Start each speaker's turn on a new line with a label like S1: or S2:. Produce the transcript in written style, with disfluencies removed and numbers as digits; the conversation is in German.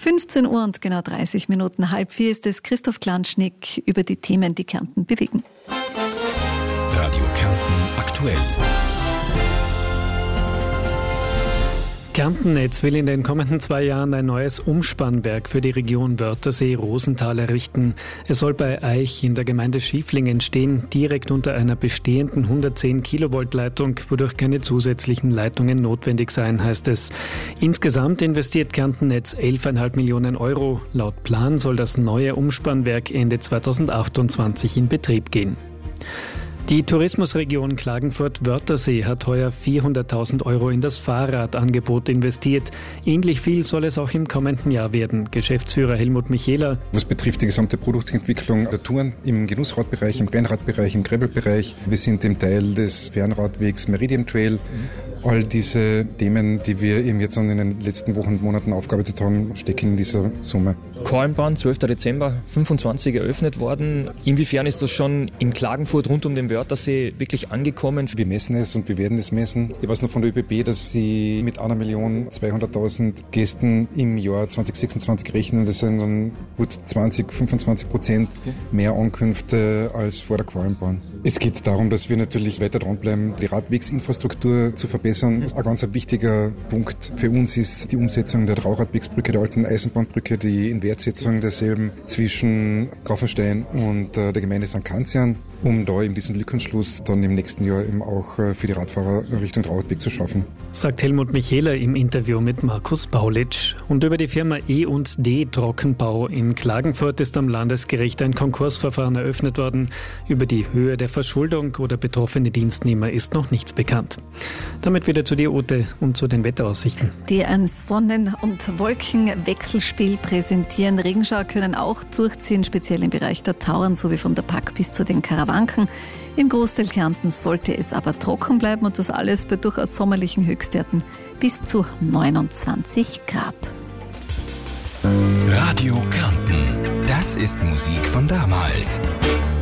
S1: 15 Uhr und genau 30 Minuten, 3:30 ist es. Christoph Klanschnick über die Themen, die Kärnten bewegen.
S2: Radio Kärnten aktuell.
S3: Kärntennetz will in den kommenden 2 Jahren ein neues Umspannwerk für die Region Wörthersee-Rosental errichten. Es soll bei Aich in der Gemeinde Schieflingen stehen, direkt unter einer bestehenden 110 Kilovolt Leitung, wodurch keine zusätzlichen Leitungen notwendig seien, heißt es. Insgesamt investiert Kärntennetz 11,5 Millionen Euro. Laut Plan soll das neue Umspannwerk Ende 2028 in Betrieb gehen. Die Tourismusregion Klagenfurt-Wörthersee hat heuer 400.000 Euro in das Fahrradangebot investiert. Ähnlich viel soll es auch im kommenden Jahr werden. Geschäftsführer Helmut Michela.
S4: Was betrifft die gesamte Produktentwicklung der Touren im Genussradbereich, im Rennradbereich, im Gravelbereich. Wir sind im Teil des Fernradwegs Meridian Trail. All diese Themen, die wir eben jetzt in den letzten Wochen und Monaten aufgearbeitet haben, stecken in dieser Summe.
S5: Kornbahn, 12. Dezember 25 eröffnet worden. Inwiefern ist das schon in Klagenfurt rund um den Wörthersee wirklich angekommen?
S4: Wir messen es und wir werden es messen. Ich weiß noch von der ÖBB, dass sie mit 1.200.000 Gästen im Jahr 2026 rechnen. Das sind dann gut 20-25% mehr Ankünfte als vor der Kornbahn. Es geht darum, dass wir natürlich weiter dranbleiben, die Radwegsinfrastruktur zu verbessern. Ein ganz wichtiger Punkt für uns ist die Umsetzung der Trauradwegsbrücke, der alten Eisenbahnbrücke, die Inwertsetzung derselben zwischen Grafenstein und der Gemeinde St. Kanzian, um da eben diesen Lückenschluss dann im nächsten Jahr eben auch für die Radfahrer Richtung Trauradweg zu schaffen.
S3: Sagt Helmut Michela im Interview mit Markus Baulitsch. Und über die Firma E&D Trockenbau in Klagenfurt ist am Landesgericht ein Konkursverfahren eröffnet worden. Über die Höhe der Verschuldung oder betroffene Dienstnehmer ist noch nichts bekannt. Damit wieder zu dir, Ute, und zu den Wetteraussichten.
S1: Die ein Sonnen- und Wolkenwechselspiel präsentieren. Regenschauer können auch durchziehen, speziell im Bereich der Tauern sowie von der Pack bis zu den Karawanken. Im Großteil Kärntens sollte es aber trocken bleiben und das alles bei durchaus sommerlichen Höchstwerten bis zu 29 Grad.
S2: Radio Kärnten. Das ist Musik von damals.